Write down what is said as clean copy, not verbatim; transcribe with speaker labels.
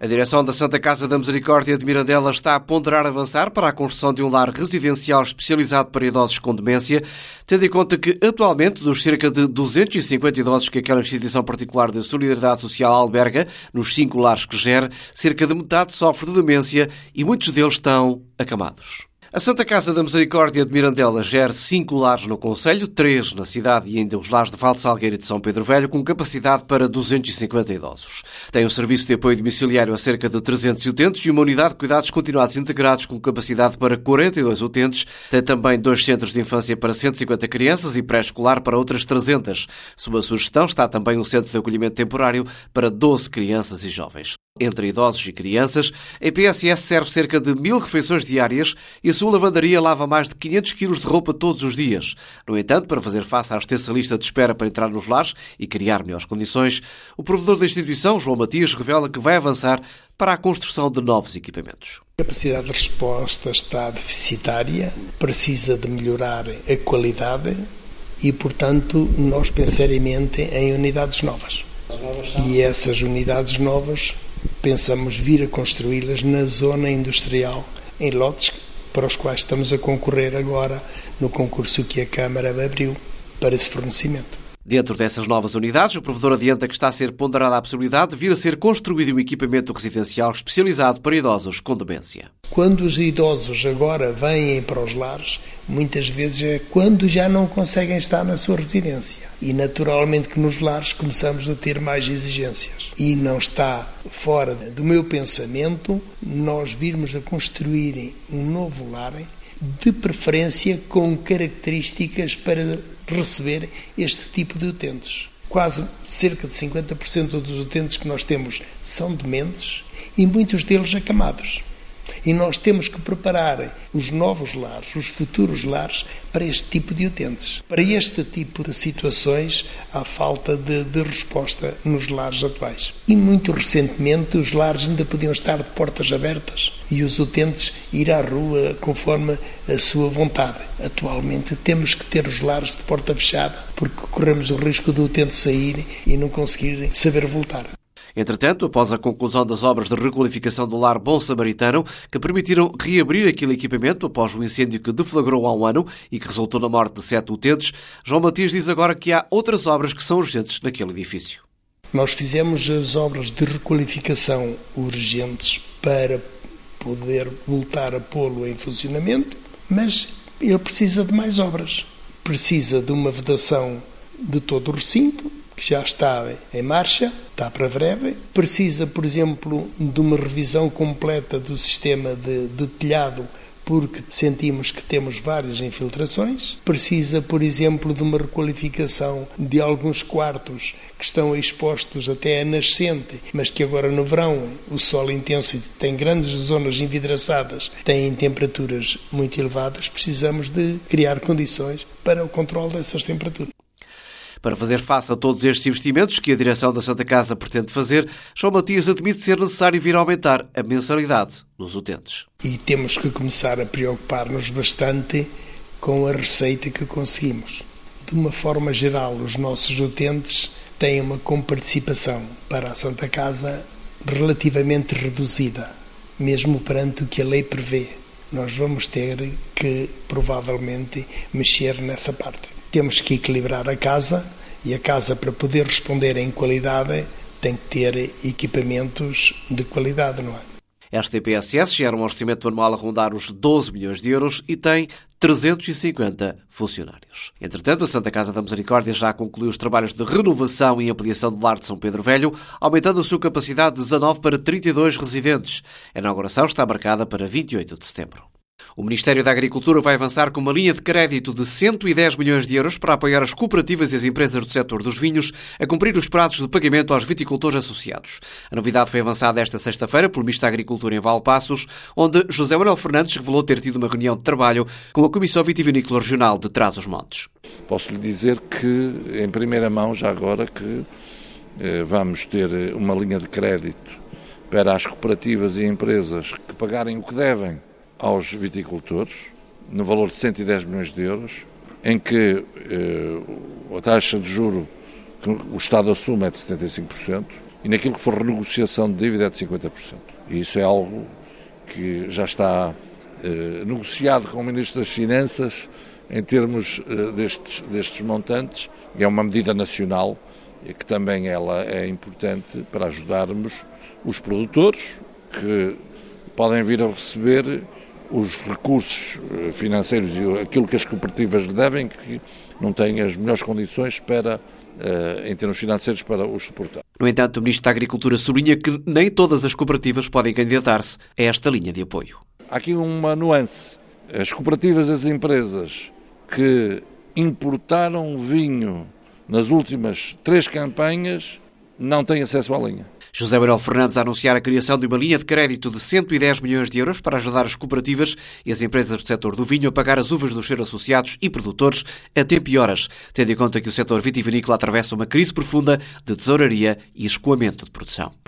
Speaker 1: A direção da Santa Casa da Misericórdia de Mirandela está a ponderar avançar para a construção de um lar residencial especializado para idosos com demência, tendo em conta que, atualmente, dos cerca de 250 idosos que aquela instituição particular de solidariedade social alberga, nos 5 lares que gera, cerca de metade sofre de demência e muitos deles estão acamados. A Santa Casa da Misericórdia de Mirandela gera 5 lares no concelho, 3 na cidade e ainda os lares de Val de Salgueiro e de São Pedro Velho, com capacidade para 250 idosos. Tem um serviço de apoio domiciliário a cerca de 300 utentes e uma unidade de cuidados continuados integrados com capacidade para 42 utentes. Tem também 2 centros de infância para 150 crianças e pré-escolar para outras 300. Sob a sua gestão está também um centro de acolhimento temporário para 12 crianças e jovens. Entre idosos e crianças, a PSS serve cerca de 1000 refeições diárias e a sua lavandaria lava mais de 500 kg de roupa todos os dias. No entanto, para fazer face à extensa lista de espera para entrar nos lares e criar melhores condições, o provedor da instituição, João Matias, revela que vai avançar para a construção de novos equipamentos.
Speaker 2: A capacidade de resposta está deficitária, precisa de melhorar a qualidade e, portanto, nós pensariamente em unidades novas. E essas unidades novas pensamos vir a construí-las na zona industrial, em lotes para os quais estamos a concorrer agora no concurso que a Câmara abriu para esse fornecimento.
Speaker 1: Dentro dessas novas unidades, o provedor adianta que está a ser ponderada a possibilidade de vir a ser construído um equipamento residencial especializado para idosos com demência.
Speaker 2: Quando os idosos agora vêm para os lares, muitas vezes é quando já não conseguem estar na sua residência. E naturalmente que nos lares começamos a ter mais exigências. E não está fora do meu pensamento nós virmos a construir um novo lar, de preferência com características para receber este tipo de utentes. Quase cerca de 50% dos utentes que nós temos são dementes e muitos deles acamados. E nós temos que preparar os novos lares, os futuros lares, para este tipo de utentes. Para este tipo de situações, há falta de resposta nos lares atuais. E muito recentemente, os lares ainda podiam estar de portas abertas e os utentes ir à rua conforme a sua vontade. Atualmente, temos que ter os lares de porta fechada, porque corremos o risco do utente sair e não conseguir saber voltar.
Speaker 1: Entretanto, após a conclusão das obras de requalificação do lar Bom Samaritano, que permitiram reabrir aquele equipamento após o incêndio que deflagrou há um ano e que resultou na morte de 7 utentes, João Matias diz agora que há outras obras que são urgentes naquele edifício.
Speaker 2: Nós fizemos as obras de requalificação urgentes para poder voltar a pô-lo em funcionamento, mas ele precisa de mais obras. Precisa de uma vedação de todo o recinto, que já está em marcha, está para breve. Precisa, por exemplo, de uma revisão completa do sistema de telhado, porque sentimos que temos várias infiltrações. Precisa, por exemplo, de uma requalificação de alguns quartos que estão expostos até a nascente, mas que agora no verão o sol intenso tem grandes zonas envidraçadas, têm temperaturas muito elevadas. Precisamos de criar condições para o controle dessas temperaturas.
Speaker 1: Para fazer face a todos estes investimentos que a direção da Santa Casa pretende fazer, João Matias admite ser necessário vir a aumentar a mensalidade dos utentes.
Speaker 2: E temos que começar a preocupar-nos bastante com a receita que conseguimos. De uma forma geral, os nossos utentes têm uma comparticipação para a Santa Casa relativamente reduzida, mesmo perante o que a lei prevê. Nós vamos ter que, provavelmente, mexer nessa parte. Temos que equilibrar a casa e a casa, para poder responder em qualidade, tem que ter equipamentos de qualidade, não é?
Speaker 1: Esta PSS gera um orçamento anual a rondar os 12 milhões de euros e tem 350 funcionários. Entretanto, a Santa Casa da Misericórdia já concluiu os trabalhos de renovação e ampliação do lar de São Pedro Velho, aumentando a sua capacidade de 19 para 32 residentes. A inauguração está marcada para 28 de setembro. O Ministério da Agricultura vai avançar com uma linha de crédito de 110 milhões de euros para apoiar as cooperativas e as empresas do setor dos vinhos a cumprir os prazos de pagamento aos viticultores associados. A novidade foi avançada esta sexta-feira pelo Ministro da Agricultura em Valpassos, onde José Manuel Fernandes revelou ter tido uma reunião de trabalho com a Comissão Vitivinícola Regional de Trás-os-Montes.
Speaker 3: Posso lhe dizer que, em primeira mão, já agora, que vamos ter uma linha de crédito para as cooperativas e empresas que pagarem o que devem aos viticultores, no valor de 110 milhões de euros, em que a taxa de juro que o Estado assume é de 75%, e naquilo que for renegociação de dívida é de 50%. E isso é algo que já está negociado com o Ministro das Finanças em termos destes montantes. É uma medida nacional que também ela é importante para ajudarmos os produtores que podem vir a receber os recursos financeiros e aquilo que as cooperativas lhe devem, que não têm as melhores condições para, em termos financeiros, para os suportar.
Speaker 1: No entanto, o Ministro da Agricultura sublinha que nem todas as cooperativas podem candidatar-se a esta linha de apoio.
Speaker 3: Há aqui uma nuance. As cooperativas e as empresas que importaram vinho nas últimas 3 campanhas não têm acesso à linha.
Speaker 1: José Manuel Fernandes a anunciar a criação de uma linha de crédito de 110 milhões de euros para ajudar as cooperativas e as empresas do setor do vinho a pagar as uvas dos seus associados e produtores a tempo e horas, tendo em conta que o setor vitivinícola atravessa uma crise profunda de tesouraria e escoamento de produção.